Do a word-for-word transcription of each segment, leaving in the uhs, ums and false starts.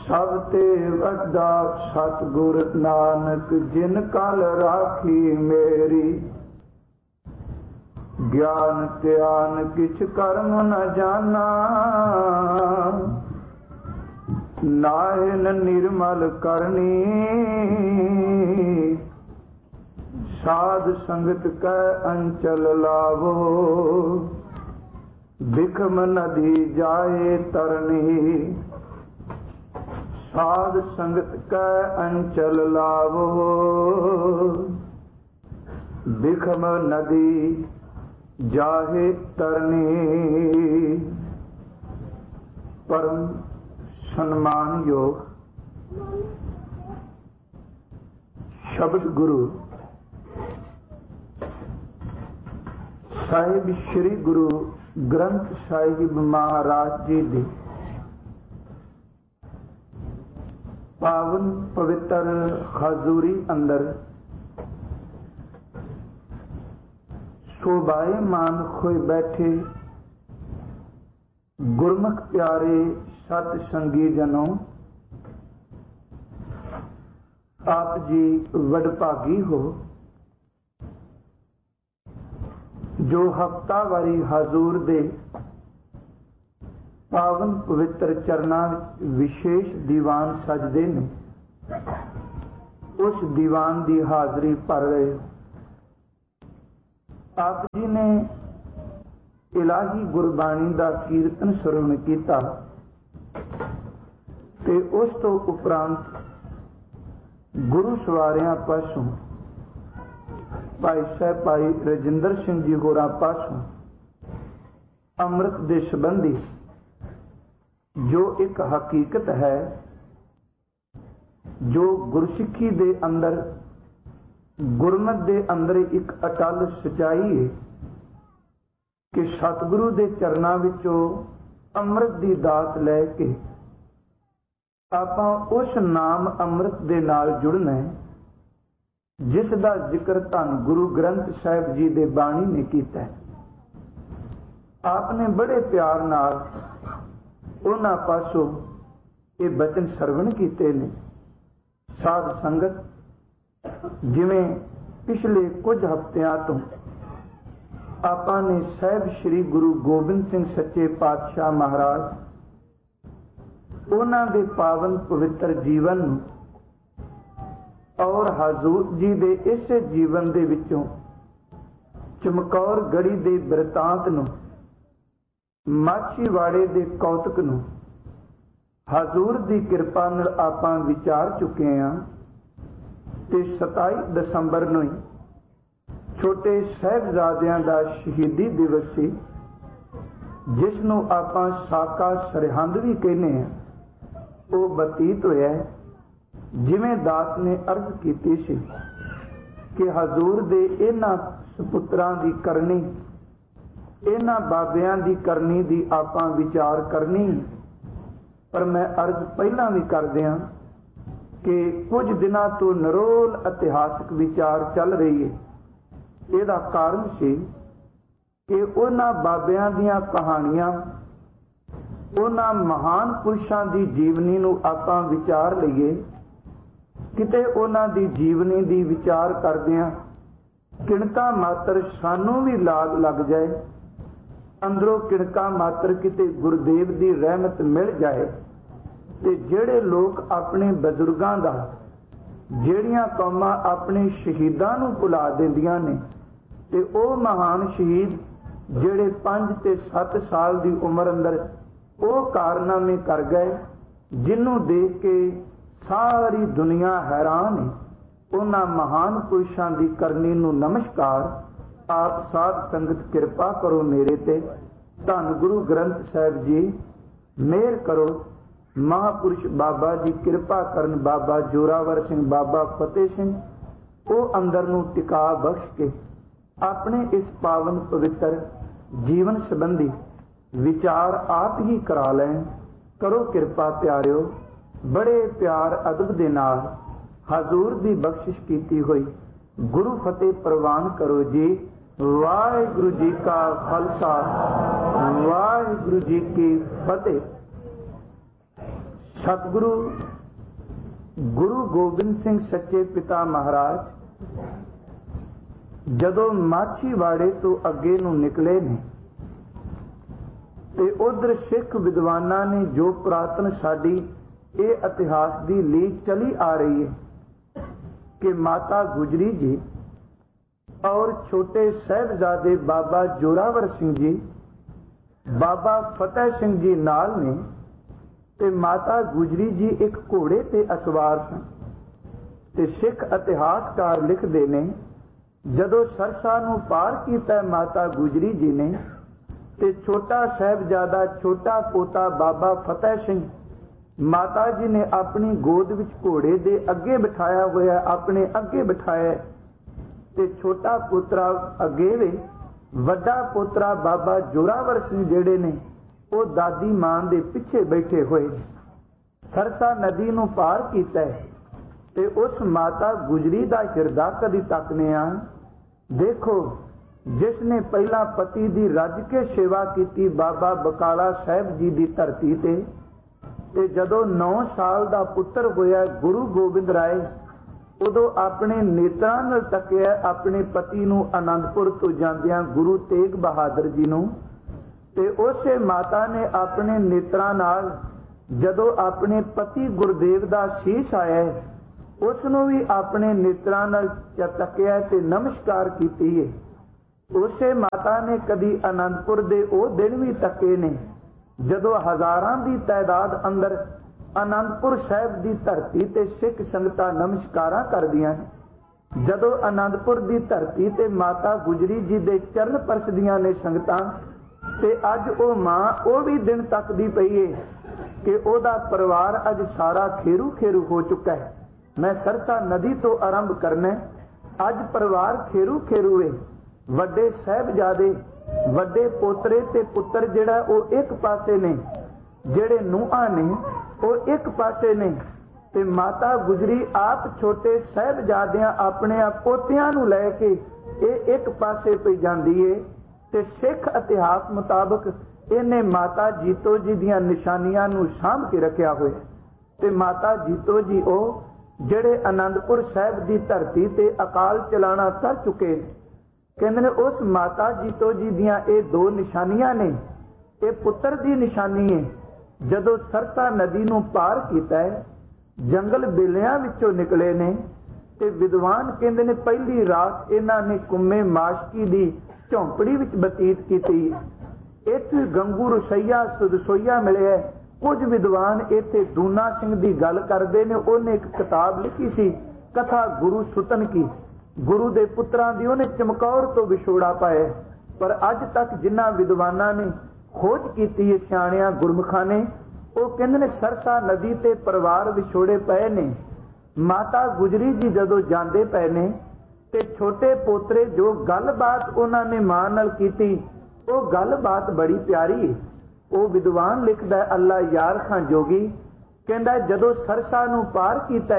सब ते वड्डा सतगुर नानक जिन कल राखी मेरी। ज्ञान त्यान किछ कर्म न जाना, नाहिन निर्मल करनी। साध संगत कै अंचल लावो, बिखम नदी जाए तरनी। साध संगत कै अंचल लावो, बिखम नदी जाहे तरनी। परम सम्मान योग शब्द गुरु साहिब श्री गुरु ग्रंथ साहिब महाराज जी दी पावन पवित्र हजूरी अंदर शोभायमान होए बैठे गुरमुख प्यारे सत संगी जनों, आप जी वडभागी हो जो हफ्तावारी हजूर दे पावन पवित्र चरना विशेष दीवान सजदे ने। उस दीवान की हाजरी भर रहे हो। आप जी ने इलाही गुरबाणी का कीर्तन श्रवण किया ते उस तो उपरांत गुरु सवारियां पासों भाई साहब भाई रजिंदर सिंह जी होरां पासों अमृत दे संबंधी जो एक हकीकत है, जो गुरसिੱਖੀ दे अंदर गुरमत दे अंदर एक अटल सच्चाई है कि सतगुरु दे चरना विचों अमृत दी दात लैके आपां उस नाम अमृत दे नाल जुड़ना है जिस दा जिक्र धन गुरु ग्रंथ साहिब जी दे बाणी ने कीता है। आपने बड़े प्यार नाल उन्हां पासों ये बचन सरवण कीते ने। साध संगत जिवें पिछले कुछ हफ्तियां तो आपां ने साहिब श्री गुरु गोबिंद सिंह सच्चे पातशाह महाराज उन्हां दे पावन पवित्र जीवन और हजूर जी दे इस जीवन दे विचों चमकौर गढ़ी दे बिरतांत नूं, माछीवाड़े दे कौतक नूं हजूर दी किरपा नाल आपां विचार चुके हां। ते सताई दसंबर नूं छोटे साहिबजादियां दा शहीदी दिवस सी, जिस नूं आपां साका सरहंद भी कहने हैं। वो बतीत होया जिवें दास ने अर्ज कीती सी कि हजूर दे इन्हां सपुत्रां दी करनी, इन्हां बाबियां दी करनी दी आपां विचार करनी। पर मैं अर्ज पहलां भी कर दियां कि कुछ दिनों तो निरोल इतिहासक विचार चल रही है। इसदा कारण सी कि उन्हां बाबियां दियां कहानियां, उन्हां महान पुरुषां दी जीवनी नूं आपां विचार लईए। किते उन्हां दी जीवनी दी विचार करदिआं किणका मात्र सानू भी लाग लग जाए, अंदरों किणका मात्र किते गुरुदेव दी रहमत मिल जाए ते जेड़े लोग अपने बजुर्गां दा, जेड़ियां कौमां अपने शहीदां नूं भुला दिंदियां ने ते ओह महान शहीद जेड़े पांच ते सत्त साल दी उम्र अंदर ओह कारनामे कर गए जिन्हों देख के सारी दुनिया हैरान है। उन्हां महान पुरुषां दी करनी नूं नमस्कार। आप साध संगत किरपा करो मेरे ते। धन गुरु ग्रंथ साहिब जी मेहर करो। महापुरुष बाबा जी कृपा करन। बाबा जोरावर सिंह, बाबा फतेह सिंह वो अंदर नूं टिका बख्श के अपने इस पावन पवित्र जीवन संबंधी विचार आप ही करा लैन। करो कृपा प्यारिओ। बड़े प्यार अदब दे नाल हजूर दी बख्शिश कीती हुई गुरु फतेह प्रवान करो जी। वाहिगुरु जी का खालसा, वाहिगुरु जी की फतेह। सतगुरु गुरु गोबिंद सिंह सच्चे पिता महाराज जदों माछीवाड़े तो अगे नूं निकले ने ते उधर सिख विद्वानां ने जो पुरातन साडी ये इतिहास की लीक चली आ रही है कि माता गुजरी जी और छोटे साहिबजादे बाबा जोरावर सिंह जी बाबा फतेह सिंह जी नाल ने ते माता गुजरी जी एक घोड़े ते असवार सन। ते सिख इतिहासकार लिखते ने जदों सरसा नूं पार कीता माता गुजरी जी ने ते छोटा साहिबजादा छोटा पोता बाबा फतेह सिंह माता जी ने अपनी गोद विच घोड़े दे अगे बिठाया होया अपने अगे बिठाया ते छोटा पुत्रा अगे वे वड्डा पुत्रा बाबा जोरावर सिंह जेड़े ने वो दादी मां दे पिछे बैठे हुए सरसा नदी नूं पार कीता ते उस माता गुजरी दा हिरदा कदी तकने आ देखो जिसने पहला पति दी रज के सेवा की बाबा बकाला साहब जी दी धरती ते ते जदों नौ साल दा पुत्र होया गुरु गोबिंद राय उदों अपने नेत्रां नाल तकिया अपने पति नूं आनंदपुर तो जांदियां गुरु तेग बहादुर जी नूं ते उसे माता ने अपने नेत्रां नाल जदों अपने पति गुरदेव दा शीश आया उसनूं भी अपने नेत्रां नाल तकिया ते नमस्कार कीती है। उसे माता ने कदी आनंदपुर दे ओ दिन भी तके ने जदों हजारां दी तादाद अंदर आनंदपुर साहिब की धरती ते सिख संगतां नमस्कारां करदियां ने जदों आनंदपुर की धरती ते माता गुजरी जी दे चरण परसदियां ने संगतां ते अज ओ मां ओ भी दिन तकदी पई है कि ओदा परिवार अज सारा खेरू खेरू हो चुका है। मैं सरसा नदी तो आरंभ करना अज परिवार खेरू खेरू है। वड्डे साहिबजादे वड्डे पोतरे ते पुत्र जिहड़ा ओ एक पासे ने जिहड़े नूहां ने ओ एक पासे ने ते माता गुजरी आप छोटे साहिबजादियां अपने पोतियां नूं लैके ये एक पासे पई जांदी है ते सिख इतिहास मुताबक इन्हें माता जीतो जी दियां निशानियां नूं साਂਭ के रखिया होया ते माता जीतो जी ओ जिहड़े आनंदपुर साहिब की धरती ते अकाल चलाना कर चुके कहंदे ने उस माता जीतो जी दियां ये दो निशानियां ने ये पुत्र की निशानी है। जदों सरसा नदी नूं पार कीता है जंगल बेलियां विचों निकले ने ते विद्वान कहंदे ने पहली रात इन्हां ने कुम्मे माशकी दी झोंपड़ी विच बतीत कीती। इत्थे गंगू रसोईया सुदसोईया मिलिया। कुछ विद्वान इत्थे दूना सिंह दी गल करदे ने उन्हें एक किताब लिखी सी कथा गुरु सुतन की गुरु दे पुत्रां दी उन्हें चमकौर तो विछोड़ा पाया। पर अज तक जिन्हां विद्वानां ने खोज कीती है सियाणियां गुरमुखां ने वो कहंदे ने सरसा नदी ते परिवार विछोड़े पए ने। माता गुजरी जी जदों जांदे पए ने ते छोटे पोतरे जो गलबात उन्हां ने मां नाल कीती वो गलबात बड़ी प्यारी है। वो विद्वान लिखदा अल्लाह यार खां जोगी कहंदा जदों सरसा नूं पार कीता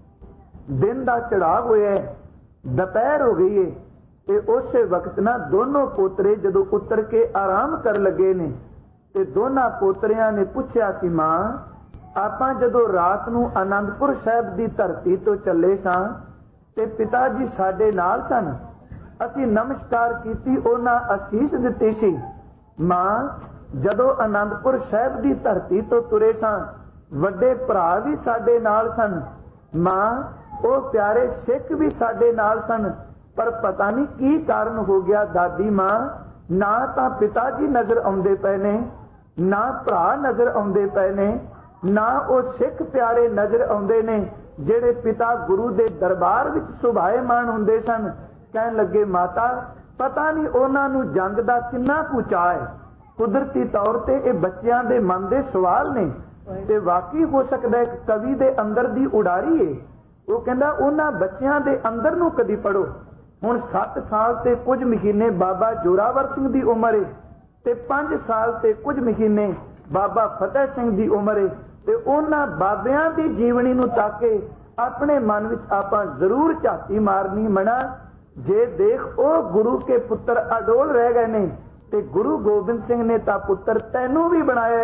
दिन दा चढ़ाव होया दोपहर हो गई है ते उस वक्त ना दोनों पोतरे जदों उतर के आराम कर लगे ने ते दोनों पोतरियां ने पूछया सी मां आपां जदों रात नूं आनंदपुर साहिब की धरती तो चले सां ते पिता जी साडे नाल सन असीं नमस्कार कीती उन्हां आसीस दित्ती सी। मां जदों आनंदपुर साहिब की धरती तो तुरे सां वड्डे भरा भी साडे नाल सन। मां ओ प्यारे सिख भी साडे नाल सन पर पता नहीं की कारण हो गया दादी मां ना तां पिता जी नजर आउंदे पए ने ना भरा नजर आउंदे पए ने ना ओ सिख प्यारे नजर आउंदे ने जिहड़े पिता गुरु दे दरबार विच सुभाएमान हुंदे सन। कहण लगे माता पता नहीं उन्हां नूं जंग दा किन्ना कुछ चाह है। कुदरती तौर ते ये बच्चियां दे मन दे सवाल ने ते वाकई हो सकदा है कवि दे अंदर दी उड़ारी है। वो कहंदा उन्हां बच्चियां दे अंदर नूं कदी पढ़ो। हुण सत्त साल ते कुछ महीने बाबा जोरावर सिंह दी उम्र है ते पांच साल ते कुछ महीने बाबा फतेह सिंह दी उम्र है ते उन्हां बाबियां दी जीवनी नूं ताके अपने मन विच आपां जरूर झाती मारनी मना जे देख ओ गुरु के पुत्र अडोल रह गए ने ते गुरु गोबिंद सिंह ने ता पुत्र तैनू भी बनाया है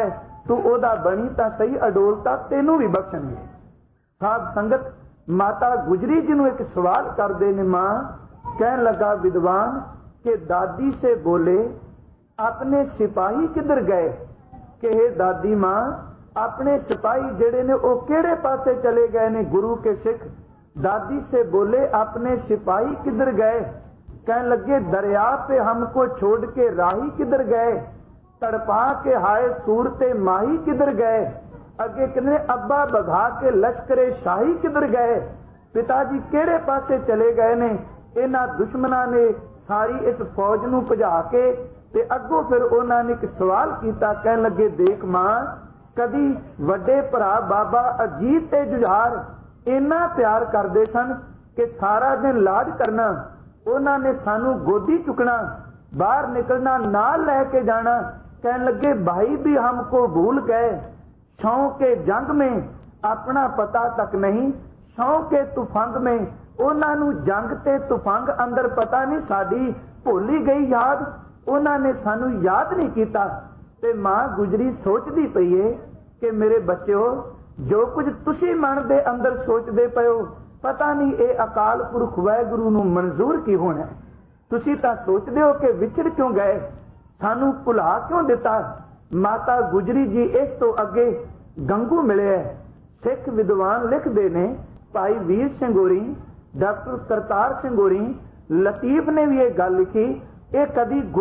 तू ओदा बनी तां सही अडोलता तेनू भी बख्शणगे। साध संगत माता गुजरी जी नूं एक सवाल करदे ने मां, कहन लगा विद्वान कि दादी से बोले अपने सिपाही किधर गए? कि हे दादी मां अपने सिपाही जेड़े ने ओ केड़े पासे चले गए ने गुरु के सिख? दादी से बोले अपने सिपाही किधर गए? कहने लगे दरिया पे हमको छोड़ के राही किधर गए? तड़पा के हाय सूरते माही किधर गए? अगे कहने अब्बा बघा के लश्करे शाही किधर गए? पिताजी केड़े पासे चले गए ने? इन्हां दुश्मनां ने सारी इस फौज नूं भजा के ते अगों फिर उन्हां ने एक सवाल कीता। कहन लगे देख मां, कदी वड्डे भरा बाबा अजीत ते जुझार इन्ना प्यार करदे सन कि सारा दिन लाड करना, उन्हां ने सानू गोदी चुकना, बाहर निकलना, नाल लेके जाना। कहने लगे भाई भी हमको भूल गए, छांव के जंग में अपना पता तक नहीं, छांव के तुफंग में उन्हां नू जंग ते तुफंग अंदर पता नहीं, साडी भुली गई याद, उन्हां ने सानू याद नहीं कीता। ते मां गुजरी सोचदी पई है कि मेरे बच्चों जो कुछ तुसी मन दे अंदर सोचदे पए हो पता नहीं ये अकाल पुरख वाहिगुरू नूं मंजूर की होना। तुसी तां सोचदे हो कि विछड़ क्यों गए, सानू भुला क्यों दिता। माता गुजरी जी इस तो अगे गंगू मिले है। सिख विद्वान लिखदे ने, भाई वीर सिंह होरी, डॉक्टर करतार सिंह होरी, लतीफ ने भी ये गल लिखी, ये कदी